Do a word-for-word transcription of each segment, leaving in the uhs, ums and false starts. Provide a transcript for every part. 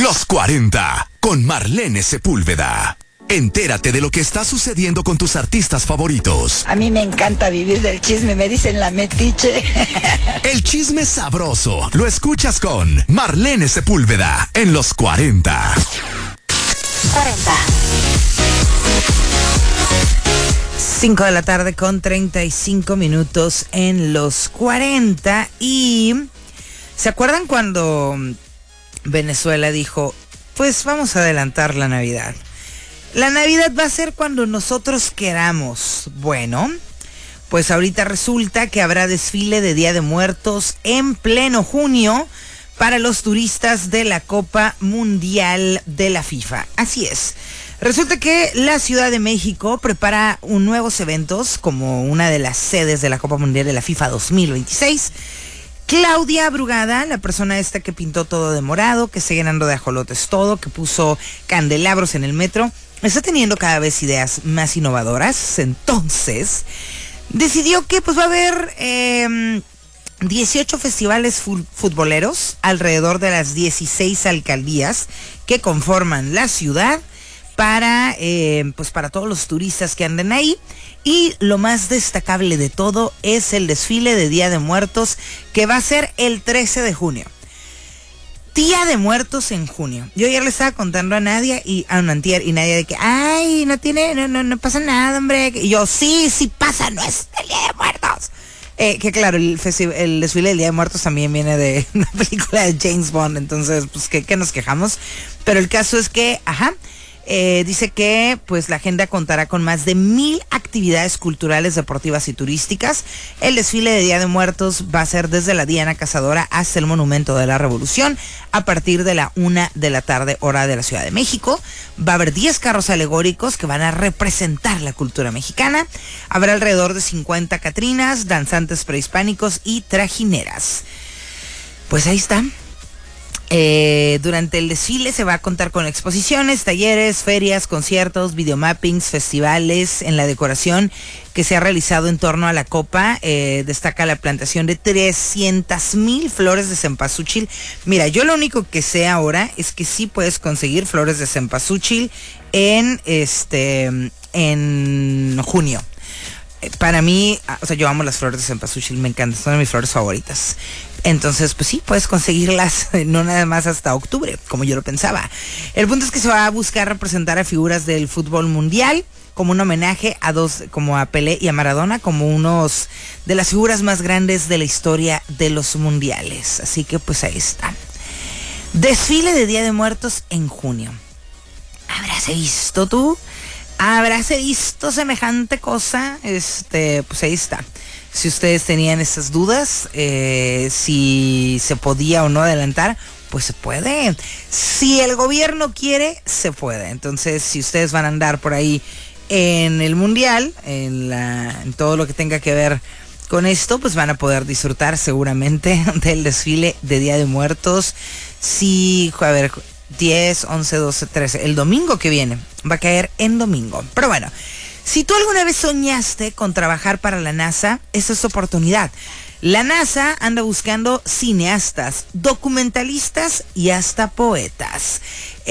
Los cuarenta, con Marlene Sepúlveda. Entérate de lo que está sucediendo con tus artistas favoritos. A mí me encanta vivir del chisme, me dicen la metiche. El chisme sabroso lo escuchas con Marlene Sepúlveda en Los cuarenta. cuarenta. cinco de la tarde con treinta y cinco minutos en Los cuarenta. Y ¿se acuerdan cuando Venezuela dijo, pues vamos a adelantar la Navidad? La Navidad va a ser cuando nosotros queramos. Bueno, pues ahorita resulta que habrá desfile de Día de Muertos en pleno junio para los turistas de la Copa Mundial de la FIFA. Así es. Resulta que la Ciudad de México prepara un nuevos eventos como una de las sedes de la Copa Mundial de la FIFA dos mil veintiséis. Claudia Brugada, la persona esta que pintó todo de morado, que está llenando de ajolotes todo, que puso candelabros en el metro, está teniendo cada vez ideas más innovadoras. Entonces, decidió que pues va a haber eh, dieciocho festivales fu- futboleros alrededor de las dieciséis alcaldías que conforman la ciudad para, eh, pues para todos los turistas que anden ahí. Y lo más destacable de todo es el desfile de Día de Muertos, que va a ser el trece de junio. Día de Muertos en junio. Yo ayer le estaba contando a Nadia y a un antier y Nadia de que, ay, no tiene, no, no, no pasa nada, hombre. Y yo, sí, sí pasa, no es el Día de Muertos. Eh, que claro, el, festi- el desfile del Día de Muertos también viene de una película de James Bond, entonces, pues, ¿qué, qué nos quejamos? Pero el caso es que, ajá, Eh, dice que pues la agenda contará con más de mil actividades culturales, deportivas y turísticas. El desfile de Día de Muertos va a ser desde la Diana Cazadora hasta el Monumento de la Revolución a partir de la una de la tarde, hora de la Ciudad de México. Va a haber diez carros alegóricos que van a representar la cultura mexicana. Habrá alrededor de cincuenta catrinas, danzantes prehispánicos y trajineras. Pues ahí está. Eh, durante el desfile se va a contar con exposiciones, talleres, ferias, conciertos, videomappings, festivales. En la decoración que se ha realizado en torno a la copa, eh, destaca la plantación de trescientas mil flores de cempasúchil. Mira, yo lo único que sé ahora es que sí puedes conseguir flores de cempasúchil en este en junio. Para mí, o sea, yo amo las flores de cempasúchil, me encantan, son de mis flores favoritas. Entonces, pues sí, puedes conseguirlas, no nada más hasta octubre, como yo lo pensaba. El punto es que se va a buscar representar a figuras del fútbol mundial como un homenaje a dos, como a Pelé y a Maradona, como unos de las figuras más grandes de la historia de los mundiales. Así que pues ahí está. Desfile de Día de Muertos en junio. ¿Habráse visto tú? ¿Habráse visto semejante cosa? Este, pues ahí está. Si ustedes tenían esas dudas, eh, si se podía o no adelantar, pues se puede. Si el gobierno quiere, se puede. Entonces, si ustedes van a andar por ahí en el mundial, en, la, en todo lo que tenga que ver con esto, pues van a poder disfrutar seguramente del desfile de Día de Muertos. Sí, a ver, diez, once, doce, trece, el domingo que viene, va a caer en domingo. Pero bueno, si tú alguna vez soñaste con trabajar para la NASA, esa es tu oportunidad. La NASA anda buscando cineastas, documentalistas y hasta poetas.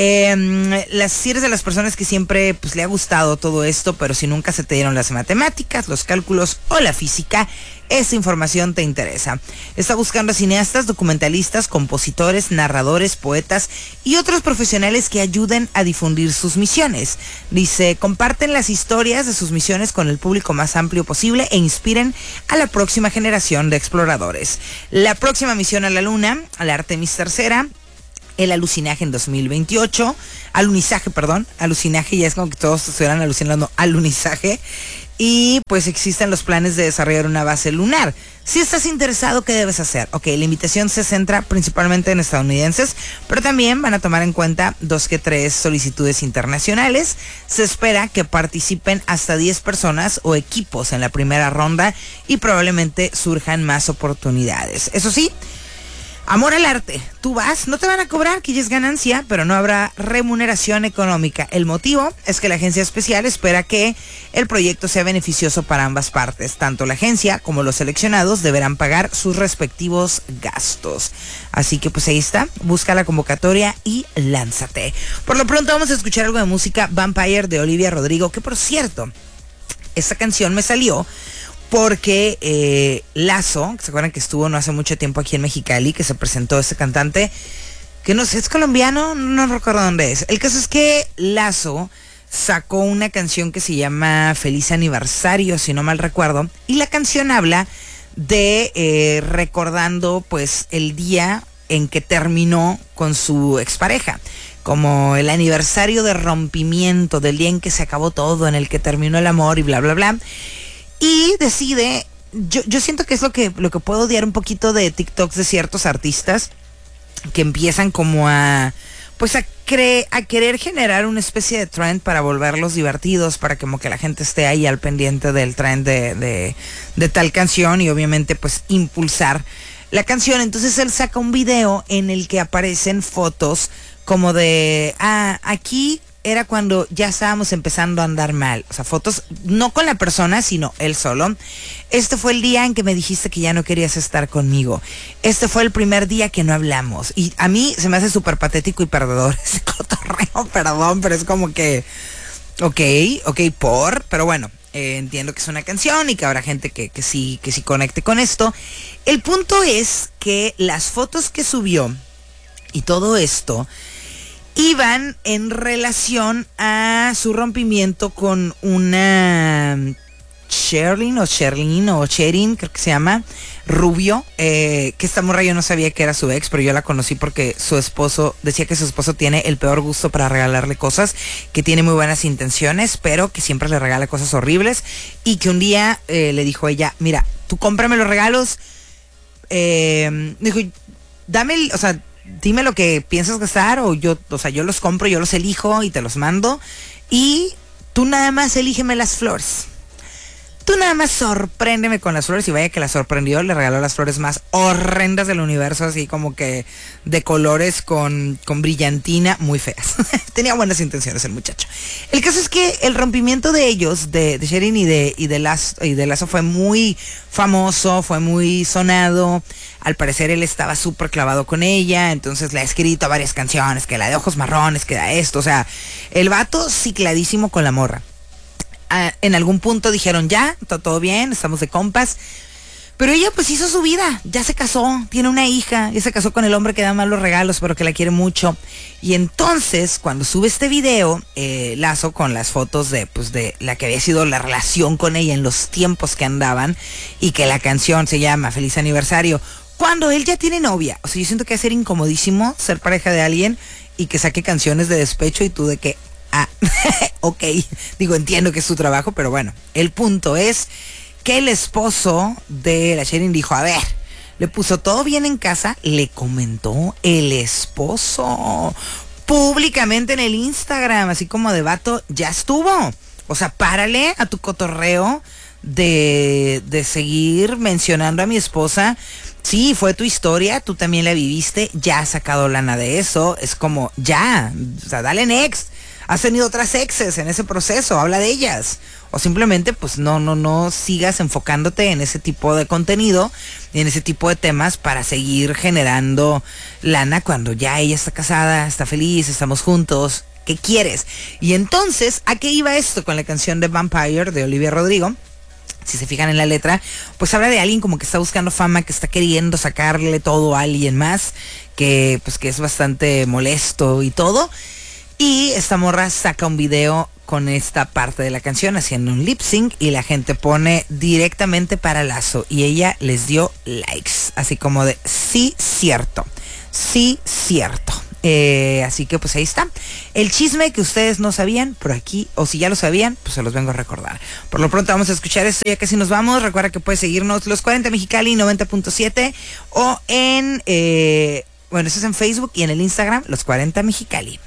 Eh, las, si eres de las personas que siempre pues, le ha gustado todo esto, pero si nunca se te dieron las matemáticas, los cálculos o la física, esta información te interesa. Está buscando cineastas, documentalistas, compositores, narradores, poetas y otros profesionales que ayuden a difundir sus misiones. Dice, comparten las historias de sus misiones con el público más amplio posible e inspiren a la próxima generación de exploradores. La próxima misión a la Luna, a la Artemis tercera, el alucinaje en dos mil veintiocho, alunizaje, perdón, alucinaje, ya es como que todos estuvieran alucinando, alunizaje, y pues existen los planes de desarrollar una base lunar. Si estás interesado, ¿qué debes hacer? Ok, la invitación se centra principalmente en estadounidenses, pero también van a tomar en cuenta dos que tres solicitudes internacionales. Se espera que participen hasta diez personas o equipos en la primera ronda y probablemente surjan más oportunidades. Eso sí, Amor al arte. Tú vas, no te van a cobrar, que ya es ganancia, pero no habrá remuneración económica. El motivo es que la agencia especial espera que el proyecto sea beneficioso para ambas partes. Tanto la agencia como los seleccionados deberán pagar sus respectivos gastos. Así que pues ahí está, busca la convocatoria y lánzate. Por lo pronto vamos a escuchar algo de música. Vampire de Olivia Rodrigo, que por cierto, esta canción me salió porque eh, Lazo, ¿se acuerdan que estuvo no hace mucho tiempo aquí en Mexicali, que se presentó este cantante, que no sé, es colombiano, no recuerdo dónde es? El caso es que Lazo sacó una canción que se llama Feliz Aniversario, si no mal recuerdo, y la canción habla de eh, recordando pues el día en que terminó con su expareja, como el aniversario de rompimiento, del día en que se acabó todo, en el que terminó el amor y bla bla bla. Y decide, yo, yo siento que es lo que, lo que puedo odiar un poquito de TikToks de ciertos artistas que empiezan como a, pues a, cre a querer generar una especie de trend para volverlos divertidos, para como que la gente esté ahí al pendiente del trend de, de, de tal canción y obviamente pues impulsar la canción. Entonces él saca un video en el que aparecen fotos como de, ah, aquí era cuando ya estábamos empezando a andar mal. O sea, fotos no con la persona, sino él solo. Este fue el día en que me dijiste que ya no querías estar conmigo. Este fue el primer día que no hablamos. Y a mí se me hace súper patético y perdedor ese cotorreo, perdón, pero es como que, ok, ok, por, pero bueno, eh, entiendo que es una canción y que habrá gente que, que sí, que sí conecte con esto. El punto es que las fotos que subió y todo esto iban en relación a su rompimiento con una Sherlyn o Sherlyn o Sherin, creo que se llama, rubio, eh, que esta morra yo no sabía que era su ex, pero yo la conocí porque su esposo, decía que su esposo tiene el peor gusto para regalarle cosas, que tiene muy buenas intenciones, pero que siempre le regala cosas horribles, y que un día eh, le dijo ella, mira, tú cómprame los regalos, eh, dijo, dame, el, o sea, dime lo que piensas gastar o yo, o sea, yo los compro, yo los elijo y te los mando y tú nada más elígeme las flores. Tú nada más sorpréndeme con las flores, y vaya que la sorprendió, le regaló las flores más horrendas del universo, así como que de colores con, con brillantina, muy feas. Tenía buenas intenciones el muchacho. El caso es que el rompimiento de ellos, de, de Sherin y de, y, de Lazo, y de Lazo, fue muy famoso, fue muy sonado. Al parecer él estaba súper clavado con ella, entonces le ha escrito varias canciones, que la de ojos marrones, que da esto, o sea, el vato cicladísimo con la morra. Ah, en algún punto dijeron ya, está todo bien, estamos de compas, pero ella pues hizo su vida, ya se casó, tiene una hija, ya se casó con el hombre que da malos regalos pero que la quiere mucho. Y entonces cuando sube este video, eh, Lazo, con las fotos de pues de la que había sido la relación con ella en los tiempos que andaban, y que la canción se llama Feliz Aniversario, cuando él ya tiene novia. O sea, yo siento que va a ser incomodísimo ser pareja de alguien y que saque canciones de despecho y tú de que ah, ok, digo, entiendo que es su trabajo, pero bueno, el punto es que el esposo de la Sherin dijo, a ver, le puso todo bien en casa, le comentó el esposo públicamente en el Instagram, así como de vato, ya estuvo. O sea, párale a tu cotorreo de, de seguir mencionando a mi esposa. Sí, fue tu historia, tú también la viviste, ya has sacado lana de eso, es como, ya, o sea, dale next. Has tenido otras exes en ese proceso, habla de ellas. O simplemente, pues no, no, no sigas enfocándote en ese tipo de contenido y en ese tipo de temas para seguir generando lana cuando ya ella está casada, está feliz, estamos juntos. ¿Qué quieres? Y entonces, ¿a qué iba esto con la canción de Vampire de Olivia Rodrigo? Si se fijan en la letra, pues habla de alguien como que está buscando fama, que está queriendo sacarle todo a alguien más, que pues que es bastante molesto y todo. Y esta morra saca un video con esta parte de la canción haciendo un lip sync y la gente pone directamente para Lazo y ella les dio likes, así como de sí, cierto, sí, cierto. Eh, así que pues ahí está el chisme que ustedes no sabían por aquí, o si ya lo sabían, pues se los vengo a recordar. Por lo pronto vamos a escuchar esto, ya casi nos vamos. Recuerda que puedes seguirnos Los cuarenta Mexicali noventa punto siete o en, eh, bueno, eso es en Facebook y en el Instagram Los cuarenta Mexicali.